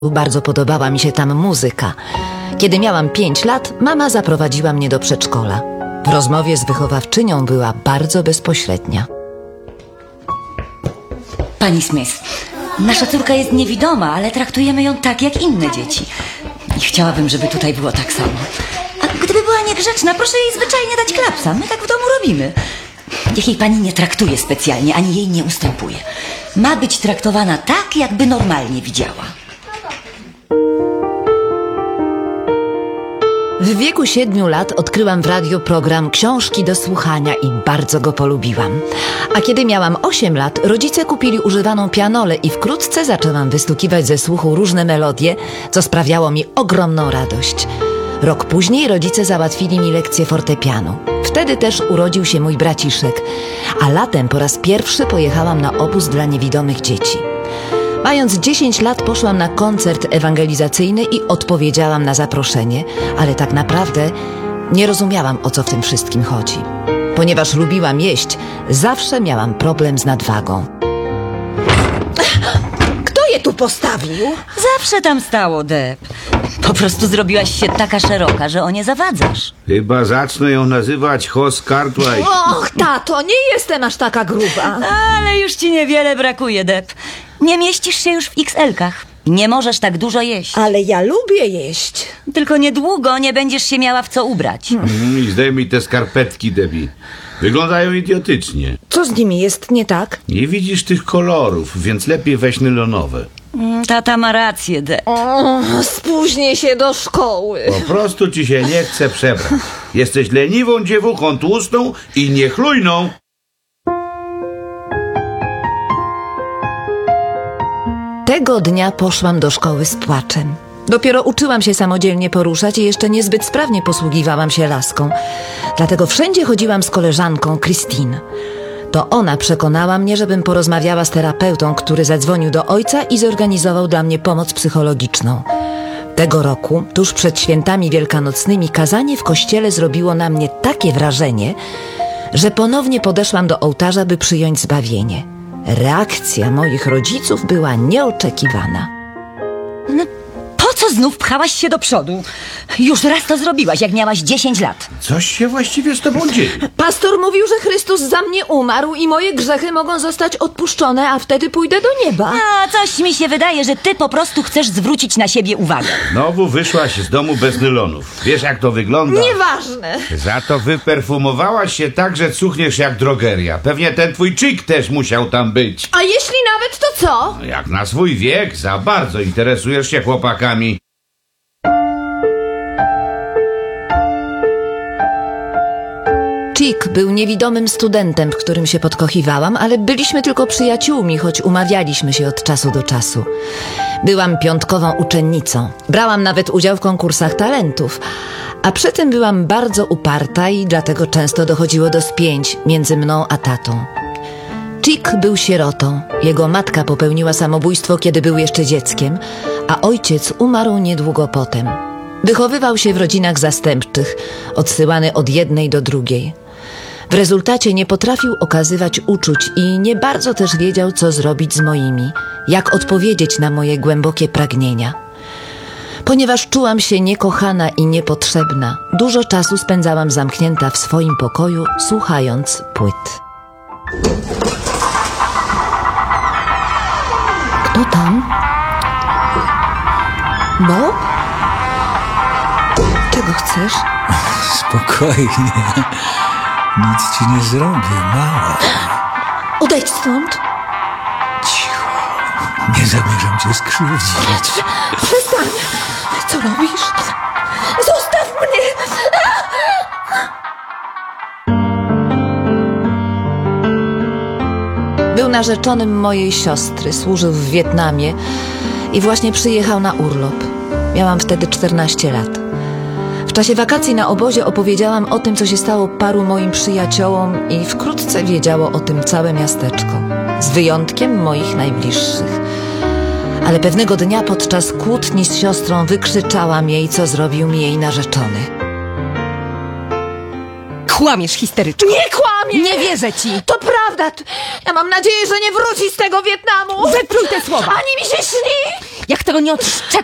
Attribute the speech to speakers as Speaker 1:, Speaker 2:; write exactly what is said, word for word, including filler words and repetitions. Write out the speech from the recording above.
Speaker 1: Bardzo podobała mi się tam muzyka. Kiedy miałam pięć lat, mama zaprowadziła mnie do przedszkola. W rozmowie z wychowawczynią była bardzo bezpośrednia.
Speaker 2: Pani Smith, nasza córka jest niewidoma, ale traktujemy ją tak jak inne dzieci. I chciałabym, żeby tutaj było tak samo. A gdyby była niegrzeczna, proszę jej zwyczajnie dać klapsa. My tak w domu robimy. Niech jej pani nie traktuje specjalnie, ani jej nie ustępuje. Ma być traktowana tak, jakby normalnie widziała.
Speaker 1: W wieku siedmiu lat odkryłam w radiu program Książki do słuchania i bardzo go polubiłam. A kiedy miałam osiem lat, rodzice kupili używaną pianolę i wkrótce zaczęłam wystukiwać ze słuchu różne melodie, co sprawiało mi ogromną radość. Rok później rodzice załatwili mi lekcję fortepianu. Wtedy też urodził się mój braciszek, a latem po raz pierwszy pojechałam na obóz dla niewidomych dzieci. Mając dziesięć lat poszłam na koncert ewangelizacyjny i odpowiedziałam na zaproszenie, ale tak naprawdę nie rozumiałam, o co w tym wszystkim chodzi. Ponieważ lubiłam jeść, zawsze miałam problem z nadwagą.
Speaker 3: Kto je tu postawił?
Speaker 2: Zawsze tam stało, Deb. Po prostu zrobiłaś się taka szeroka, że o nie zawadzasz.
Speaker 4: Chyba zacznę ją nazywać Hoss Cartwright.
Speaker 3: Och, tato, nie jestem aż taka gruba.
Speaker 2: Ale już ci niewiele brakuje, Deb. Nie mieścisz się już w iks elkach. Nie możesz tak dużo jeść.
Speaker 3: Ale ja lubię jeść.
Speaker 2: Tylko niedługo nie będziesz się miała w co ubrać.
Speaker 4: Mm, I zdejmij te skarpetki, Debbie. Wyglądają idiotycznie.
Speaker 3: Co z nimi jest nie tak?
Speaker 4: Nie widzisz tych kolorów, więc lepiej weź nylonowe.
Speaker 2: Mm, Tata ma rację, Deb.
Speaker 3: O, spóźnię się do szkoły.
Speaker 4: Po prostu ci się nie chce przebrać. Jesteś leniwą dziewuchą, tłustą i niechlujną.
Speaker 1: Tego dnia poszłam do szkoły z płaczem. Dopiero uczyłam się samodzielnie poruszać i jeszcze niezbyt sprawnie posługiwałam się laską. Dlatego wszędzie chodziłam z koleżanką Christine. To ona przekonała mnie, żebym porozmawiała z terapeutą, który zadzwonił do ojca i zorganizował dla mnie pomoc psychologiczną. Tego roku, tuż przed świętami wielkanocnymi, kazanie w kościele zrobiło na mnie takie wrażenie, że ponownie podeszłam do ołtarza, by przyjąć zbawienie. Reakcja moich rodziców była nieoczekiwana.
Speaker 2: No, po co znów pchałaś się do przodu? Już raz to zrobiłaś, jak miałaś dziesięć lat.
Speaker 4: Coś się właściwie z tobą dzieje.
Speaker 3: Pastor mówił, że Chrystus za mnie umarł i moje grzechy mogą zostać odpuszczone, a wtedy pójdę do nieba.
Speaker 2: A coś mi się wydaje, że ty po prostu chcesz zwrócić na siebie uwagę.
Speaker 4: Znowu wyszłaś z domu bez nylonów. Wiesz, jak to wygląda?
Speaker 3: Nieważne.
Speaker 4: Za to wyperfumowałaś się tak, że cuchniesz jak drogeria. Pewnie ten twój chick też musiał tam być.
Speaker 3: A jeśli nawet, to co?
Speaker 4: Jak na swój wiek, za bardzo interesujesz się chłopakami.
Speaker 1: Chick był niewidomym studentem, w którym się podkochiwałam, ale byliśmy tylko przyjaciółmi, choć umawialiśmy się od czasu do czasu. Byłam piątkową uczennicą. Brałam nawet udział w konkursach talentów, a przy tym byłam bardzo uparta i dlatego często dochodziło do spięć między mną a tatą. Chick był sierotą. Jego matka popełniła samobójstwo, kiedy był jeszcze dzieckiem, a ojciec umarł niedługo potem. Wychowywał się w rodzinach zastępczych, odsyłany od jednej do drugiej. W rezultacie nie potrafił okazywać uczuć i nie bardzo też wiedział, co zrobić z moimi, jak odpowiedzieć na moje głębokie pragnienia. Ponieważ czułam się niekochana i niepotrzebna, dużo czasu spędzałam zamknięta w swoim pokoju, słuchając płyt. Kto tam? Bob? Czego chcesz?
Speaker 5: Spokojnie. Nic ci nie zrobię, mała.
Speaker 3: Odejdź stąd.
Speaker 5: Cicho. Nie zamierzam cię skrzywdzić.
Speaker 3: Przestań. Co robisz? Zostaw mnie.
Speaker 1: Był narzeczonym mojej siostry, służył w Wietnamie i właśnie przyjechał na urlop. Miałam wtedy czternaście lat. W czasie wakacji na obozie opowiedziałam o tym, co się stało paru moim przyjaciołom i wkrótce wiedziało o tym całe miasteczko, z wyjątkiem moich najbliższych. Ale pewnego dnia podczas kłótni z siostrą wykrzyczałam jej, co zrobił mi jej narzeczony.
Speaker 6: Kłamiesz, histeryczko.
Speaker 3: Nie kłamie!
Speaker 6: Nie wierzę ci.
Speaker 3: To prawda. Ja mam nadzieję, że nie wróci z tego Wietnamu.
Speaker 6: Wypluj te słowa.
Speaker 3: Ani mi się śni.
Speaker 6: Jak tego nie odszczepię,